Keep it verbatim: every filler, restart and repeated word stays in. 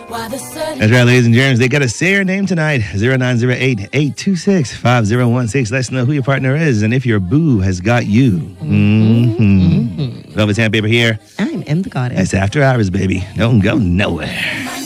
That's right, ladies and germs. They got to say your name tonight. zero nine zero eight, eight two six, five zero one six. Let us know who your partner is and if your boo has got you. Mm-hmm. Mm-hmm. Velvet Sandpaper here. I'm M the Goddess. It's After Hours, baby. Don't go nowhere.